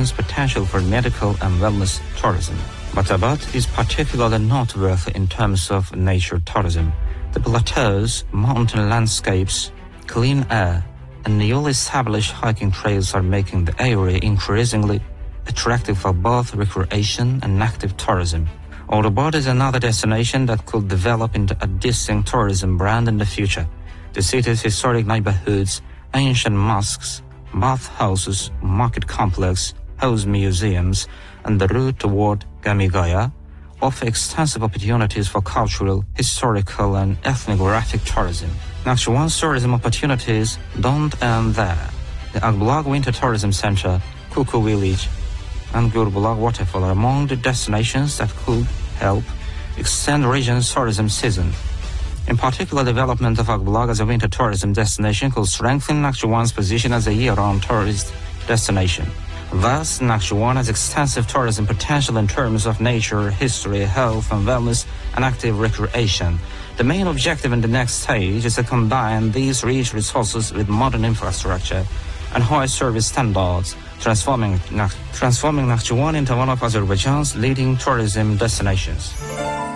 Nakhchiwan's potential for medical and wellness tourism. But Abad is particularly noteworthy in terms of nature tourism. The plateaus, mountain landscapes, clean air, and newly established hiking trails are making the area increasingly attractive for both recreation and active tourism. Abad is another destination that could develop into a distinct tourism brand in the future. The city's historic neighborhoods, ancient mosques, bathhouses, market complex, house museums, and the route toward Gamigaya offer extensive opportunities for cultural, historical, and ethnographic tourism. Nakhchiwan's tourism opportunities don't end there. The Agbulag Winter Tourism Center, Kuku Village, and Gurbulag Waterfall are among the destinations that could help extend the region's tourism season. In particular, development of Agbulag as a winter tourism destination could strengthen Nakhchiwan's position as a year-round tourist destination. Thus, Nakhchiwan has extensive tourism potential in terms of nature, history, health and wellness, and active recreation. The main objective in the next stage is to combine these rich resources with modern infrastructure and high service standards, transforming Nakhchiwan into one of Azerbaijan's leading tourism destinations.